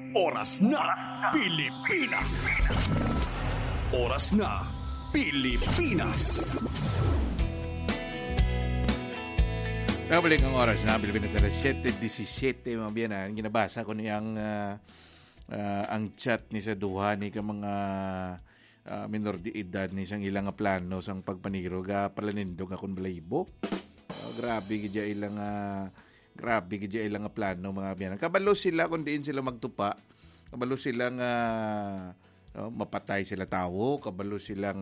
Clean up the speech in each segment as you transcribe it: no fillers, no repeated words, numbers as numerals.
Oras na Pilipinas. Oras na Pilipinas. Nabalik ang oras na Pilipinas alas 7:17 mga biyanan. Ginabasa ko niyang ang chat ni sa duha ni ka mga minor de edad ni sang ilang plano sang pagpaniro ga palanindog akong balayibo. Grabe gidya ilang plano mga biyanan. Kabalo sila kung diin sila magtupa. Kabalo sila nga mapatay sila tawo. Kabalo sila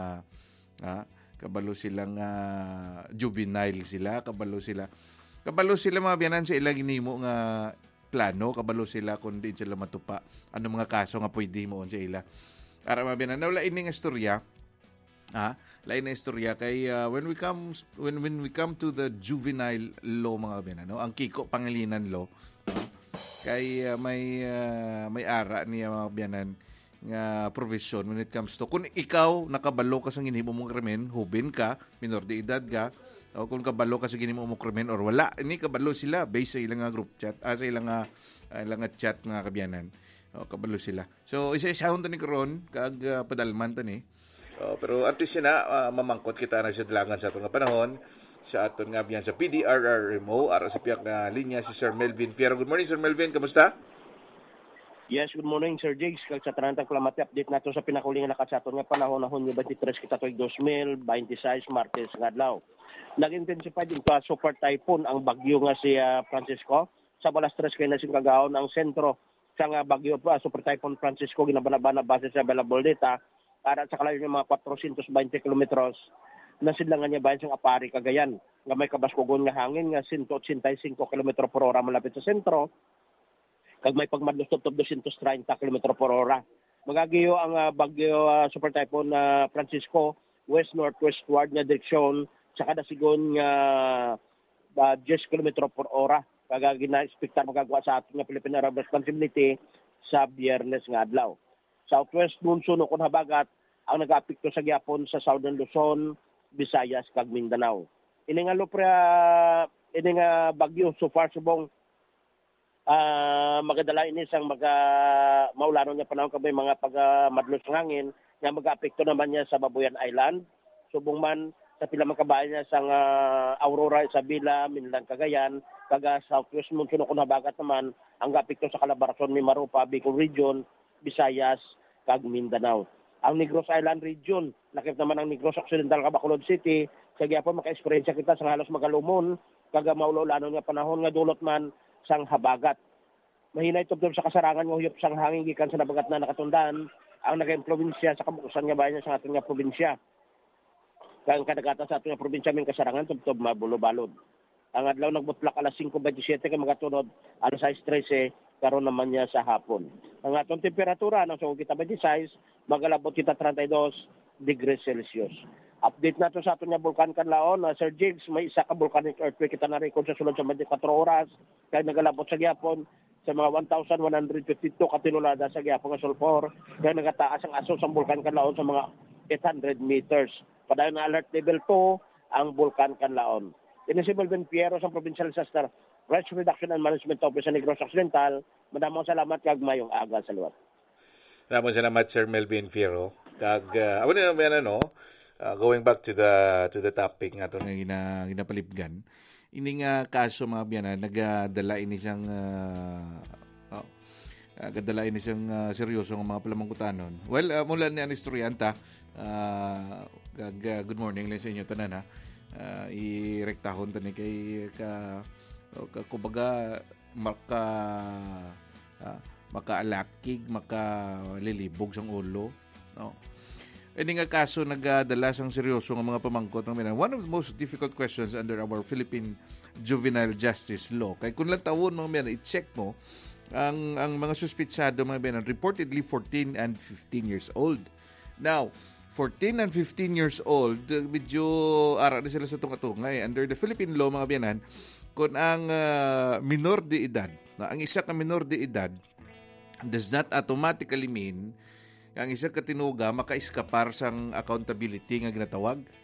juvenile sila. Kabalo sila mga biyanan sa ilang inimo nga plano. Kabalo sila kung diin sila matupa. Ano mga kaso nga pwede mo sa ila. Para mga biyanan. Nawala ining istorya. Lain na istorya kay when we come to the juvenile law mga biyanan, no? Ang Kiko Pangilinan law, kay may ara niya mga biyanan nga provision when it comes to kung ikaw nakabalo ka sa ginhimo mong krimen, hubin ka, minor de edad ka, o kung kabalo ka sa ginhimo mong krimen or wala, ini kabalo sila based sa ilang group chat, sa ilang chat nga kabiyanan. Kabalo sila. So isa-isahon to ni karon kag padalman to ni. Pero artist na mamangkot kita na siya dalangan sa atong nga panahon sa aton nga biyan sa PDRRMO ara sa piyak nga linya si Sir Melvin Fierro. Good morning Sir Melvin, kamusta? Yes, good morning Sir Jigs. Kag sa tanang klamati update nato sa pinakuling na sa aton nga panahon na Hunyo 23 kita toy 2026 Martes nga adlaw. Nag-intensify din pa super typhoon ang bagyo nga si Francisco sa balas 3 kay nasing kagahon ang sentro sa nga bagyo pa super typhoon Francisco ginabanabana base sa available data para sa kalayo ng mga 420 kilometros na silangan niya bayan sa Apari, Cagayan. Nga may kabaskugon nga hangin nga 185 km per hora malapit sa sentro. Kag may pagmadlustop 230 km per hora. Magagiyo ang bagyo super typhoon Francisco west-northwestward na direksyon sa kada sigon nga 10 km per hora. Kag gina-expecta magagawa sa ating Philippine Area Responsibility sa Biyernes nga adlaw. Southwest monsoon o habagat ang nag-apekto sa gyapon sa Southern Luzon, Visayas kag Mindanao. Ini nga bagyo so far subong magadala ini sang maulano niya panahon kabay mga pagmadlos ng hangin nga mag-apekto naman niya sa Babuyan Island. Subong man sa pila man kabayan niya sang Aurora, Isabela, Mindan, Cagayan, kaga Southwest monsoon o habagat naman ang apekto sa Calabarzon, Mimaropa, Bicol Region, Visayas, kag Mindanao. Ang Negros Island Region, nakita naman ang Negros Occidental, Bacolod City, sa gyapon maka-experience kita sa halos magalumon, kag maulolanon nga panahon nga dulot man sang habagat. Mahina itubdob sa kasarangan nga huyop sang hangin gikan sa nabagat na nakatundaan ang naging probinsya sa kabukusan nga bayan sa ating nga probinsya. Kag kadagatan sa ating nga probinsya min kasarangan tubtob mabulo-balod. Ang adlaw nagbutlak alas 5:27 kay magatunod alas 6:13 karon naman niya sa hapon. Ang atong temperatura ng so kita 26 magalabot kita 32 degrees Celsius. Update nato sa aton nga bulkan Kanlaon, Sir Jigs, may isa ka volcanic earthquake kita na record sa sulod sa 24 oras kay nagalabot sa gyapon sa mga 1,152 katilulada sa gyapon nga sulfur kay nagataas ang aso sa bulkan Kanlaon sa mga 800 meters. Padayon na alert level 2 ang bulkan Kanlaon. Ini si Melvin Fierro sa Provincial Disaster Risk Reduction and Management Office sa Negros Occidental. Madamong salamat kag mayong aga sa luwat. Maraming salamat Sir Melvin Fierro. Kag going back to the topic nga to nga ginapalibgan. Ini nga kaso mga biyanan nagdala ini siyang seryoso nga mga palamangkutanon. Well, mula ni ang istoryanta, good morning lang sa inyo tanan ha. Irektahon tani kay kumbaga makaalakig, makalilibog sang ulo, no? Ini nga kaso nagdala sang seryoso nga mga pamangkot ng minan. One of the most difficult questions under our Philippine Juvenile Justice Law. Kay kun lang tawon mga minan, i-check mo ang mga suspitsado mga minan reportedly 14 and 15 years old. Now, 14 and 15 years old, medyo ara na sila sa tunga-tunga. Under the Philippine law, mga biyanan, kung ang minor de edad, ang isa ka minor de edad, does not automatically mean ang isa ka tinuga maka-iskapar sang accountability nga ginatawag.